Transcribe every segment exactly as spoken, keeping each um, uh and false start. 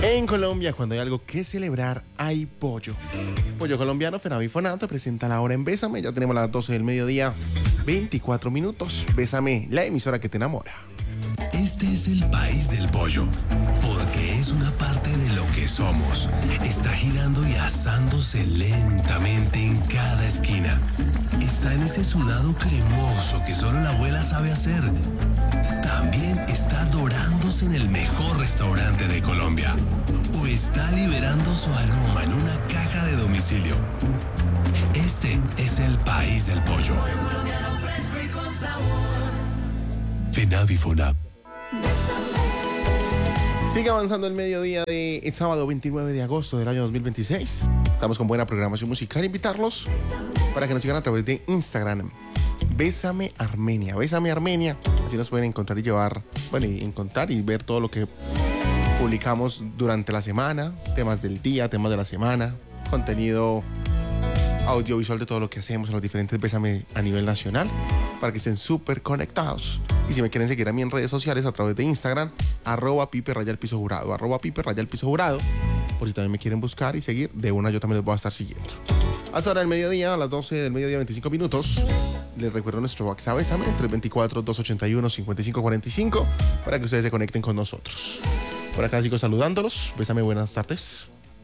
En Colombia, cuando hay algo que celebrar, hay pollo. Pollo colombiano, Fenavi Fonato presenta la hora en Bésame. Ya tenemos las doce del mediodía, veinticuatro minutos. Bésame, la emisora que te enamora. Este es el país del pollo, porque es una parte de lo que somos. Está girando y asándose lentamente en cada esquina. Está en ese sudado cremoso que solo la abuela sabe hacer. También está dorándose en el mejor restaurante de Colombia. O está liberando su aroma en una caja de domicilio. Este es el país del pollo. Fenavi Fonab. Sigue avanzando el mediodía de el sábado veintinueve de agosto del año dos mil veintiséis. Estamos con buena programación musical. Invitarlos para que nos sigan a través de Instagram. Bésame Armenia, Bésame Armenia. Así nos pueden encontrar y llevar, bueno, y encontrar y ver todo lo que publicamos durante la semana. Temas del día, temas de la semana, contenido audiovisual de todo lo que hacemos en los diferentes Bésame a nivel nacional, para que estén súper conectados. Y si me quieren seguir a mí en redes sociales a través de Instagram, arroba pipe raya el piso jurado, arroba pipe raya el piso jurado, por si también me quieren buscar y seguir, de una yo también les voy a estar siguiendo. Hasta ahora del mediodía, a las doce del mediodía, veinticinco minutos, les recuerdo nuestro WhatsApp Bésame, tres dos cuatro, dos ocho uno, cinco cinco cuatro cinco, para que ustedes se conecten con nosotros. Por acá sigo saludándolos. Bésame, buenas tardes.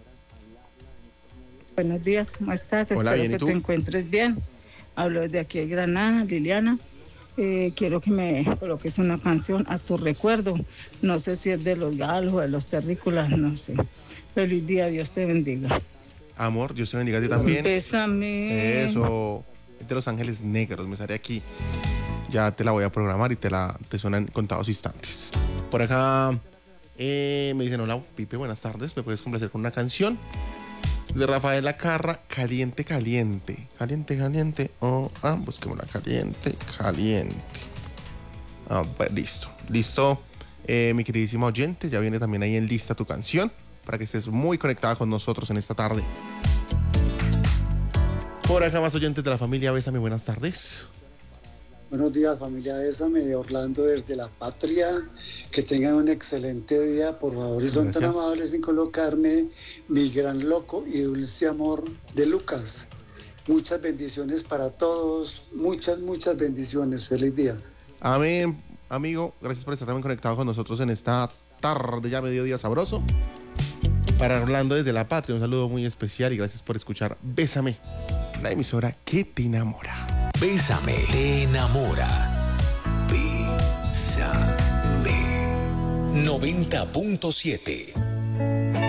Buenos días, ¿cómo estás? Hola, Espero bien, ¿y que tú? te encuentres bien. Hablo desde aquí de Granada, Liliana. Eh, quiero que me coloques una canción a tu recuerdo. No sé si es de los galos o de los terrícolas, no sé. Feliz día, Dios te bendiga. Amor, Dios te bendiga a ti también. Bésame. Eso, es de Los Ángeles Negros, me sale aquí. Ya te la voy a programar y te la te suena en contados instantes. Por acá eh, me dicen, hola, Pipe, buenas tardes. ¿Me puedes complacer con una canción? De Rafaela Carra, Caliente, Caliente. Caliente, Caliente. Oh, ah, busquemos la Caliente, Caliente. Ah, pues, listo, listo. Eh, mi queridísima oyente, ya viene también ahí en lista tu canción, para que estés muy conectada con nosotros en esta tarde. Por acá más oyentes de la familia Bésame, buenas tardes. Buenos días, familia Bésame de Orlando desde La Patria. Que tengan un excelente día. Por favor, y son tan Gracias. amables en colocarme Mi Gran Loco y Dulce Amor de Lucas. Muchas bendiciones para todos. Muchas, muchas bendiciones. Feliz día. Amén, amigo. Gracias por estar también conectado con nosotros en esta tarde, ya mediodía sabroso. Para Orlando desde La Patria, un saludo muy especial y gracias por escuchar Bésame, la emisora que te enamora. Bésame, te enamora. Bésame. noventa punto siete